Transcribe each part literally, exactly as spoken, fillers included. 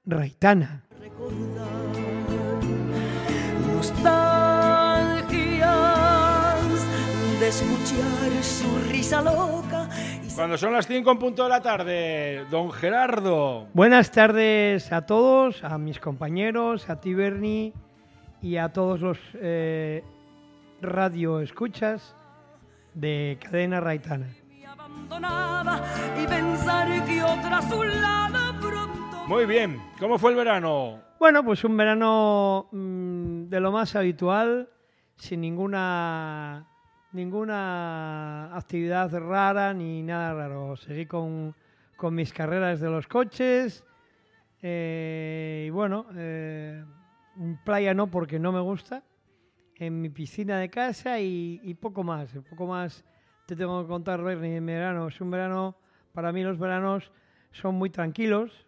Raitana. Nostalgias de escuchar su risa loca. Cuando son las cinco en punto de la tarde, don Gerardo. Buenas tardes a todos, a mis compañeros, a ti, Berni, y a todos los eh, radio escuchas de Cadena Raitana. Muy bien, ¿cómo fue el verano? Bueno, pues un verano mmm, de lo más habitual, sin ninguna ninguna actividad rara ni nada raro. Seguí con, con mis carreras de los coches eh, y bueno, eh, playa no porque no me gusta, en mi piscina de casa y, y poco más, poco más te tengo que contar, Berni, en verano. Es un verano, para mí los veranos son muy tranquilos,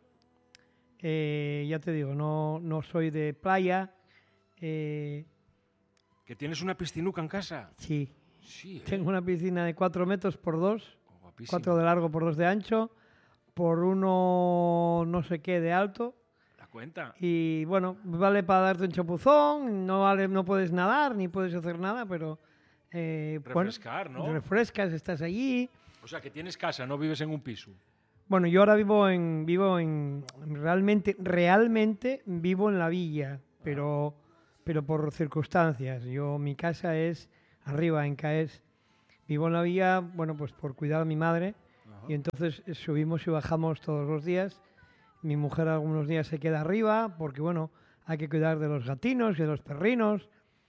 eh, ya te digo, no, no soy de playa. Eh, ¿Que tienes una piscinuca en casa? sí. Sí, ¿eh? Tengo una piscina de cuatro metros por dos, Oh, cuatro de largo por dos de ancho, por uno no sé qué de alto. La cuenta. Y bueno, vale para darte un chapuzón, no vale, no puedes nadar ni puedes hacer nada, pero eh, refrescar, bueno, ¿no? Refrescas, estás allí. O sea, que tienes casa, no vives en un piso. Bueno, yo ahora vivo en vivo en realmente realmente vivo en la villa, pero pero por circunstancias. Yo mi casa es arriba en Caes. Vivo en la villa, bueno, pues por cuidar a mi madre. Ajá. Y entonces subimos y bajamos todos los días. Mi mujer algunos días se queda arriba porque, bueno, hay que cuidar de los gatinos y de los perrinos.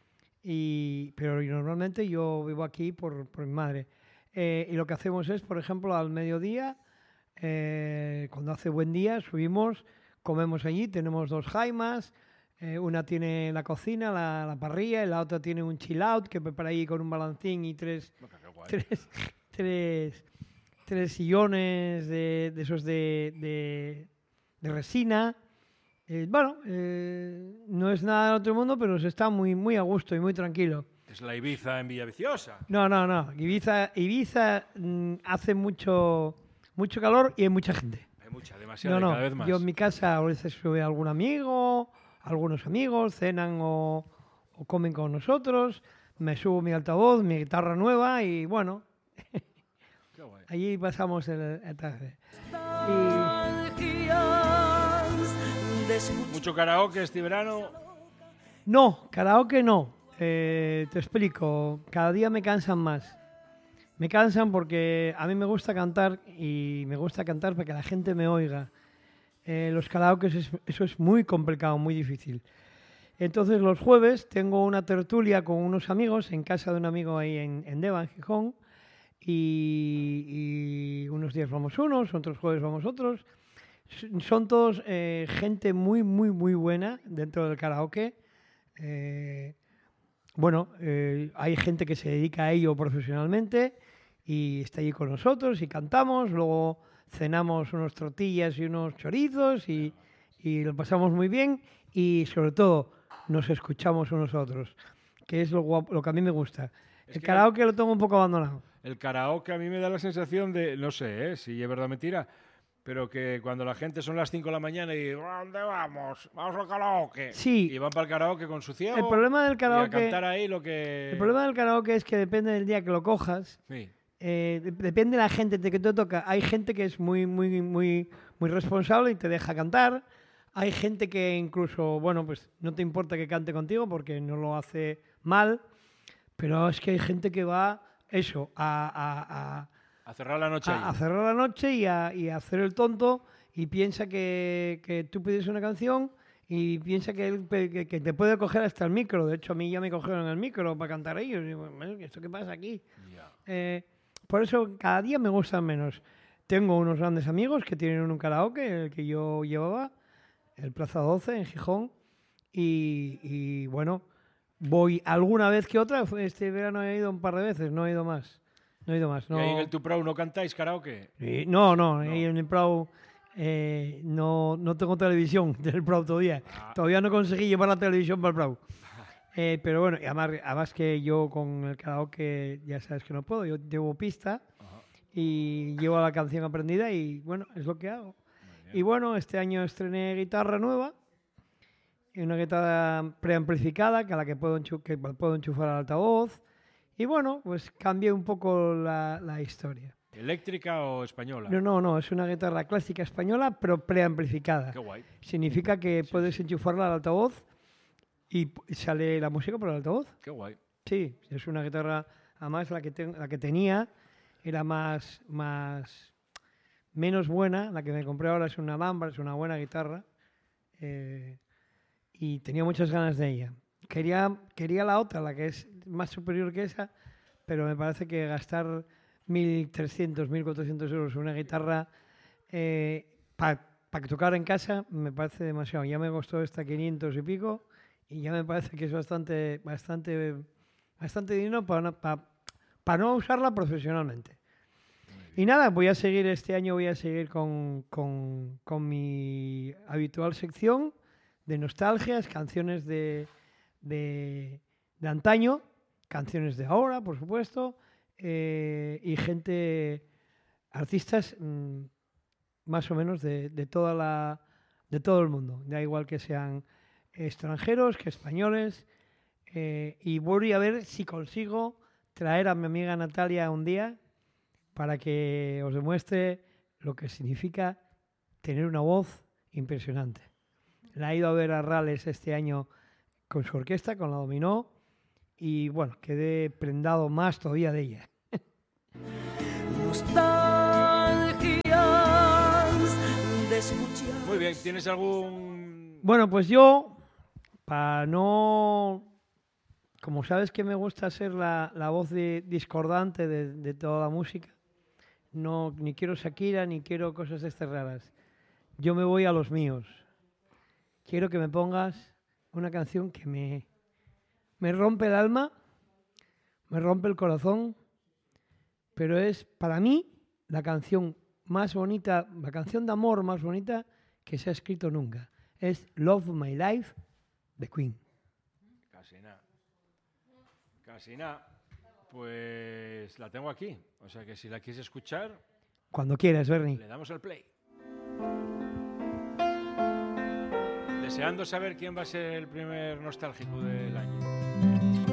Y, pero normalmente yo vivo aquí por, por mi madre. Eh, y lo que hacemos es, por ejemplo, al mediodía, eh, cuando hace buen día, subimos, comemos allí, tenemos dos jaimas. Eh, una tiene la cocina, la, la parrilla, y la otra tiene un chill out que prepara ahí con un balancín y tres, tres, tres, tres sillones de, de esos de, de, de resina. Eh, bueno, eh, no es nada del otro mundo, pero se está muy, muy a gusto y muy tranquilo. Es la Ibiza en Villaviciosa. No, no, no. Ibiza, Ibiza mmm, hace mucho, mucho calor y hay mucha gente. Hay mucha, demasiada, no, no. cada vez más. Yo en mi casa a veces sube algún amigo, algunos amigos, cenan o, o comen con nosotros, me subo mi altavoz, mi guitarra nueva y bueno, allí pasamos el, el tarde. Y... ¿Mucho karaoke este verano? No, karaoke no. Eh, te explico, cada día me cansan más. Me cansan porque a mí me gusta cantar y me gusta cantar para que la gente me oiga. Eh, los karaokes, es, eso es muy complicado, muy difícil. Entonces los jueves tengo una tertulia con unos amigos en casa de un amigo ahí en, en Deva, en Gijón, y, y unos días vamos unos, otros jueves vamos otros. Son todos eh, gente muy, muy, muy buena dentro del karaoke. Eh, bueno, eh, hay gente que se dedica a ello profesionalmente y está allí con nosotros y cantamos, luego cenamos unos tortillas y unos chorizos y, y lo pasamos muy bien y sobre todo nos escuchamos unos a otros, que es lo, guapo, lo que a mí me gusta. Es el karaoke el, lo tengo un poco abandonado. El karaoke a mí me da la sensación de, no sé ¿eh? si es verdad o mentira, pero que cuando la gente son las cinco de la mañana y ¿dónde vamos? Vamos al karaoke. Sí. Y van para el karaoke con su ciego. El problema del karaoke, y a cantar ahí lo que... El problema del karaoke es que depende del día que lo cojas. Sí. Eh, depende de la gente de que te toca. Hay gente que es muy, muy, muy, muy responsable y te deja cantar. Hay gente que incluso, bueno, pues no te importa que cante contigo porque no lo hace mal. Pero es que hay gente que va, eso, a... a, a A cerrar la noche. A, a cerrar la noche y a, y a hacer el tonto y piensa que, que tú pides una canción y piensa que, él, que, que te puede coger hasta el micro. De hecho, a mí ya me cogieron el micro para cantar ellos. Y digo, ¿esto qué pasa aquí? Yeah. Eh, por eso cada día me gustan menos. Tengo unos grandes amigos que tienen un karaoke, el que yo llevaba, el Plaza doce en Gijón. Y, y bueno, voy alguna vez que otra. Este verano he ido un par de veces, no he ido más. No he ido más. No. ¿Y ahí en el Tu Prou no cantáis karaoke? Sí, no, no, no. Ahí en el Prou eh, no, no tengo televisión del Prou todavía. Ah. Todavía no conseguí llevar la televisión para el Prou. Eh, pero bueno, y además, además que yo con el karaoke ya sabes que no puedo. Yo llevo pista. Ajá. Y llevo la canción aprendida y bueno, es lo que hago. Y bueno, este año estrené guitarra nueva, y una guitarra preamplificada que a la que puedo, enchu- que puedo enchufar al altavoz. Y bueno, pues cambié un poco la, la historia. ¿Eléctrica o española? No, no, no, es una guitarra clásica española, pero preamplificada. Qué guay. Significa que Sí, puedes sí. enchufarla al altavoz y p- sale la música por el altavoz. Qué guay. Sí, es una guitarra, además la que, ten- la que tenía era más, más, menos buena, la que me compré ahora es una Alhambra, es una buena guitarra, eh, y tenía muchas ganas de ella. Quería, quería la otra, la que es más superior que esa, pero me parece que gastar mil trescientos, mil cuatrocientos euros en una guitarra para tocar en casa me parece demasiado. Ya me costó esta quinientos y pico y ya me parece que es bastante, bastante, bastante dinero para, no- para, para no usarla profesionalmente. Y nada, voy a seguir este año, voy a seguir con, con, con mi habitual sección de nostalgias, canciones de, de, de antaño, canciones de ahora, por supuesto, eh, y gente, artistas mm, más o menos de, de, toda la, de todo el mundo. Da igual que sean extranjeros, que españoles. Eh, y voy a ver si consigo traer a mi amiga Natalia un día para que os demuestre lo que significa tener una voz impresionante. La he ido a ver a Rales este año con su orquesta, con la Dominó, y bueno, quedé prendado más todavía de ella. Nostalgias de escuchar. Muy bien, ¿tienes algún...? Bueno, pues yo, para no... Como sabes que me gusta ser la, la voz de, discordante de, de toda la música, no, ni quiero Shakira, ni quiero cosas de estas raras. Yo me voy a los míos. Quiero que me pongas una canción que me, me rompe el alma, me rompe el corazón, pero es para mí la canción más bonita, la canción de amor más bonita que se ha escrito nunca. Es Love My Life de Queen. Casi nada. Casi nada. Pues la tengo aquí. O sea que si la quieres escuchar, Cuando quieras, Bernie. le damos al play. Deseando saber quién va a ser el primer nostálgico del año.